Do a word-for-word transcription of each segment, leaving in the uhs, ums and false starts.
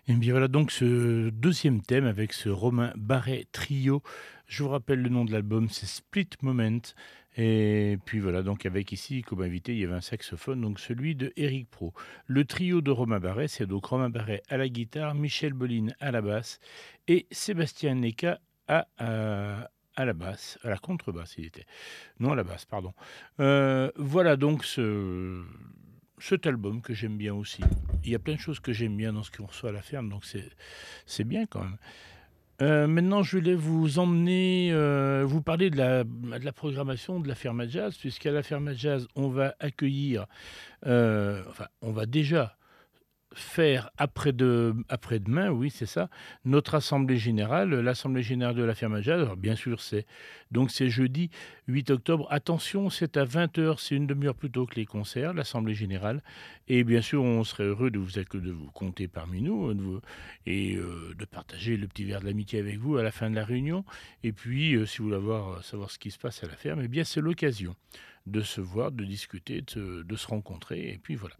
Et bien voilà donc ce deuxième thème avec ce Romain Barret Trio. Je vous rappelle le nom de l'album, c'est Split Moment. Et puis voilà, donc avec ici comme invité, il y avait un saxophone, donc celui de Eric Pro. Le trio de Romain Barret, c'est donc Romain Barret à la guitare, Michel Boline à la basse et Sébastien Neka à, à, à la basse, à la contrebasse il était. Non, à la basse, pardon. Heu, voilà donc ce cet album que j'aime bien aussi. Il y a plein de choses que j'aime bien dans ce qu'on reçoit à la ferme, donc c'est c'est bien quand même. Heu, maintenant je voulais vous emmener, heu, vous parler de la de la programmation de la ferme à jazz, puisqu'à la ferme à jazz, on va accueillir, heu, enfin, on va déjà faire après de après-demain, oui, c'est ça, notre assemblée générale, l'assemblée générale de la ferme à jazz. Alors bien sûr, c'est donc c'est jeudi huit octobre. Attention, c'est à vingt heures, c'est une demi heure plus tôt que les concerts, l'assemblée générale. Et bien sûr, on serait heureux de vous acc de vous compter parmi nous, de vous et heu, de partager le petit verre de l'amitié avec vous à la fin de la réunion. Et puis, heu, si vous voulez avoir savoir ce qui se passe à la ferme, eh bien, c'est l'occasion de se voir, de discuter, de se de se rencontrer et puis voilà.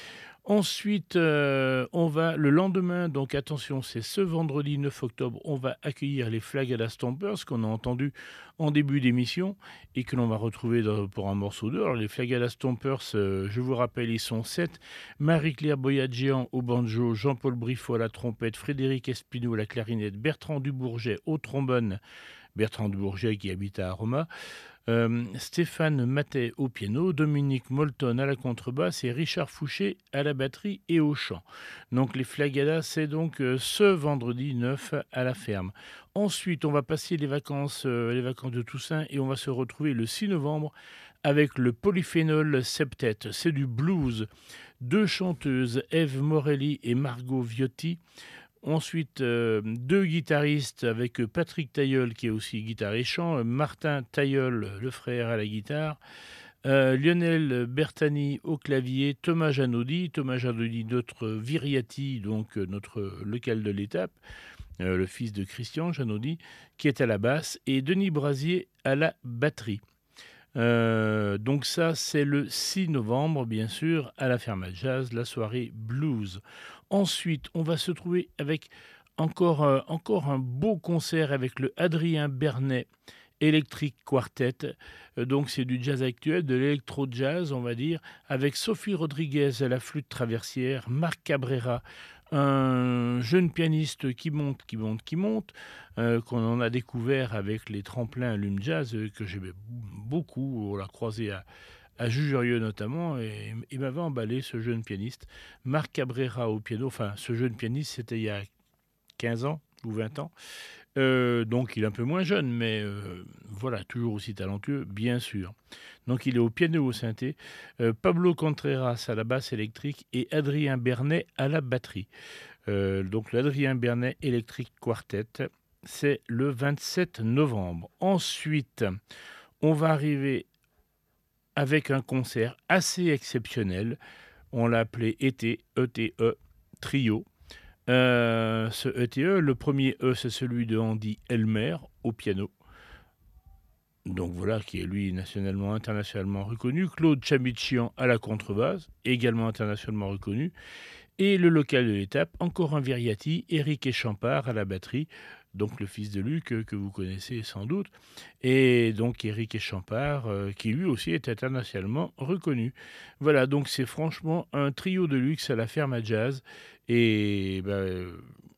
Ensuite, heu, on va le lendemain, donc attention, c'est ce vendredi neuf octobre, on va accueillir les Flagada Stompers qu'on a entendus en début d'émission et que l'on va retrouver dans pour un morceau d'heure. Alors les Flagada Stompers, heu, je vous rappelle, ils sont sept: Marie-Claire Boyadjian au banjo, Jean-Paul Briffaut à la trompette, Frédéric Espino à la clarinette, Bertrand Dubourget au trombone, Bertrand Dubourget qui habite à Aroma, Hem, Stéphane Mattei au piano, Dominique Molton à la contrebasse et Richard Fouché à la batterie et au chant. Donc les Flagadas, c'est donc, heu, ce vendredi neuf à la ferme. Ensuite, on va passer les vacances, heu, les vacances de Toussaint et on va se retrouver le six novembre avec le Polyphénol Septet. C'est du blues. Deux chanteuses, Ève Morelli et Margot Viotti. Ensuite, heu, deux guitaristes avec, heu, Patrick Tailleul qui est aussi guitare et chant, heu, Martin Tailleul, le frère à la guitare, heu, Lionel Bertani au clavier, Thomas Janaudy, Thomas Janaudy notre Viriati donc heu, notre local de l'étape, heu, le fils de Christian Janaudy qui est à la basse et Denis Brasier à la batterie. Heu, donc ça, c'est le six novembre, bien sûr, à la Ferme à Jazz, la soirée blues. Ensuite, on va se trouver avec encore, heu, encore un beau concert avec le Adrien Bernet Electric Quartet. Heu, donc c'est du jazz actuel, de l'électro-jazz, on va dire, avec Sophie Rodriguez à la flûte traversière, Marc Cabrera, un jeune pianiste qui monte, qui monte, qui monte, heu, qu'on en a découvert avec les tremplins Allume Jazz, heu, que j'aimais b beaucoup. On l'a croisé à à Jujurieux notamment et il m'avait emballé ce jeune pianiste. Marc Cabrera au piano, enfin ce jeune pianiste, c'était il y a quinze ans ou vingt ans. Heu, donc il est un peu moins jeune, mais heu, voilà, toujours aussi talentueux, bien sûr. Donc il est au piano, au synthé, heu, Pablo Contreras à la basse électrique et Adrien Bernet à la batterie. Heu, donc l'Adrien Bernet Electric Quartet, c'est le vingt-sept novembre. Ensuite, on va arriver avec un concert assez exceptionnel. On l'a appelé E T, E T E Trio. Heu, ce E T E, le premier E, c'est celui de Andy Elmer au piano. Donc voilà, qui est lui nationalement, internationalement reconnu. Claude Chamichian à la contrebasse, également internationalement reconnu. Et le local de l'étape, encore un Viriati, Éric Échampard à la batterie, donc le fils de Luc, euh, que vous connaissez sans doute. Et donc Éric Échampard, euh, qui lui aussi est internationalement reconnu. Voilà, donc c'est franchement un trio de luxe à la ferme à jazz. Et bah, euh,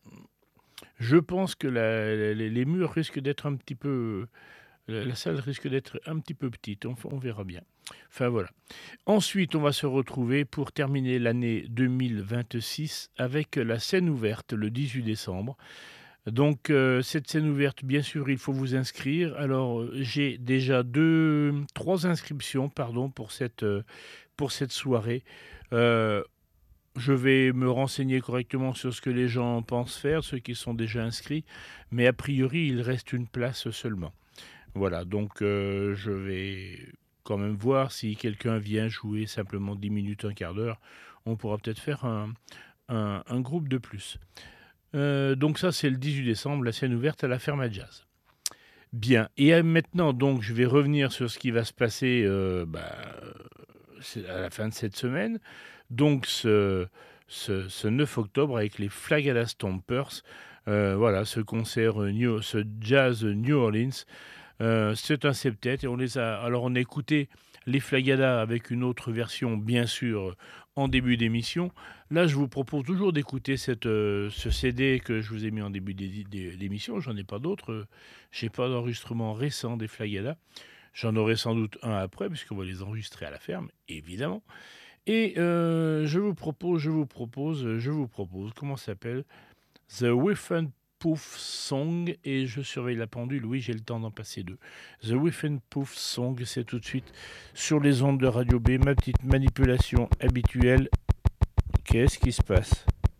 je pense que la- la- les les murs risquent d'être un petit peu... La la salle risque d'être un petit peu petite, on, on verra bien. Enfin voilà. Ensuite, on va se retrouver pour terminer l'année deux mille vingt-six avec la scène ouverte le dix-huit décembre. Donc euh, cette scène ouverte, bien sûr, il faut vous inscrire. Alors euh, j'ai déjà deux, trois inscriptions, pardon, pour cette euh, pour cette soirée. Euh, je vais me renseigner correctement sur ce que les gens pensent faire, ceux qui sont déjà inscrits, mais a priori, il reste une place seulement. Voilà, donc euh, je vais quand même voir si quelqu'un vient jouer simplement dix minutes, un quart d'heure. On pourra peut-être faire un, un- un groupe de plus. Euh, donc ça, c'est le dix-huit décembre, la scène ouverte à la Ferme à Jazz. Bien, et euh, maintenant, donc, je vais revenir sur ce qui va se passer euh, bah, c'est à la fin de cette semaine. Donc, ce, ce, ce neuf octobre avec les Flagada Stompers. Euh, voilà, ce concert, euh, New- ce jazz New Orleans. Euh, c'est un septet et on les a. Alors on a écouté les Flagada avec une autre version, bien sûr, en début d'émission. Là, je vous propose toujours d'écouter cette, euh, ce C D que je vous ai mis en début d'é- d'é- d'émission. J'en ai pas d'autres. euh, J'ai pas d'enregistrement récent des Flagada. J'en aurai sans doute un après, puisqu'on va les enregistrer à la ferme, évidemment. Et euh, je vous propose, je vous propose, je vous propose, comment ça s'appelle? The Whiffen Poof Song, et je surveille la pendule, oui, j'ai le temps d'en passer deux. The Whiffen Poof Song, c'est tout de suite sur les ondes de Radio B, ma petite manipulation habituelle. Qu'est-ce qui se passe?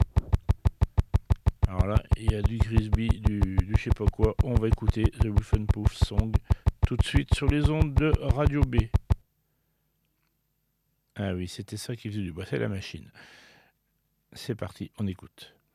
Alors là, il y a du Grisby, du, du je sais pas quoi. On va écouter The Whiffen Poof Song tout de suite sur les ondes de Radio B. Ah oui, c'était ça qui faisait du bois, c'est la machine. C'est parti, on écoute.